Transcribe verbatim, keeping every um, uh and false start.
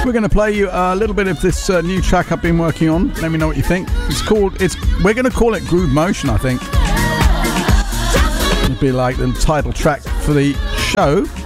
We're going to play you a little bit of this uh, new track I've been working on. Let me know what you think. It's called, it's we're going to call it Groove Motion, I think. It'll be like the title track for the show.